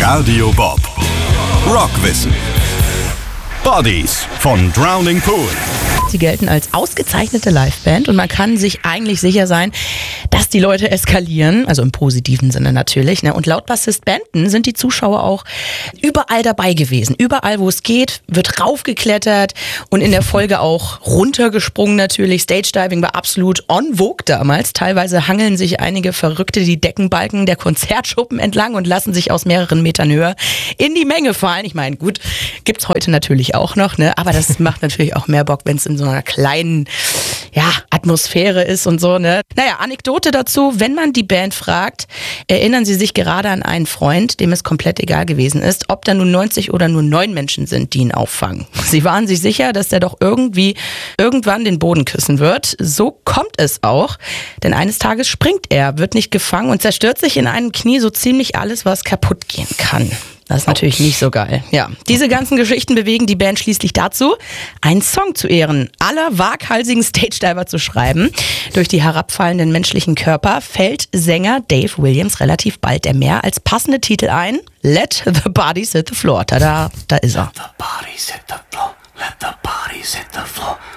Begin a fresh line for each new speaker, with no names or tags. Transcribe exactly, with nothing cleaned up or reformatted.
Radio Bob. Rockwissen. Bodies von Drowning Pool.
Sie gelten als ausgezeichnete Liveband und man kann sich eigentlich sicher sein, dass die Leute eskalieren, also im positiven Sinne natürlich. Ne? Und laut Bassist Benton sind die Zuschauer auch überall dabei gewesen. Überall, wo es geht, wird raufgeklettert und in der Folge auch runtergesprungen natürlich. Stage-Diving war absolut on vogue damals. Teilweise hangeln sich einige Verrückte die Deckenbalken der Konzertschuppen entlang und lassen sich aus mehreren Metern Höhe in die Menge fallen. Ich meine, gut, gibt's heute natürlich auch noch, ne? Aber das macht natürlich auch mehr Bock, wenn es in so einer kleinen ja, Atmosphäre ist und so, ne? Naja, Anekdote dazu, wenn man die Band fragt, erinnern sie sich gerade an einen Freund, dem es komplett egal gewesen ist, ob da nun neunzig oder nur neun Menschen sind, die ihn auffangen. Sie waren sich sicher, dass der doch irgendwie irgendwann den Boden küssen wird. So kommt es auch, denn eines Tages springt er, wird nicht gefangen und zerstört sich in einem Knie so ziemlich alles, was kaputt gehen kann. Das ist natürlich nicht so geil. Ja, diese ganzen Geschichten bewegen die Band schließlich dazu, einen Song zu Ehren aller waghalsigen Stage-Diver zu schreiben. Durch die herabfallenden menschlichen Körper fällt Sänger Dave Williams relativ bald der mehr als passende Titel ein. Let the Bodies hit the floor. Tada, da ist er.
Let the bodies hit the floor. Let the bodies hit the floor.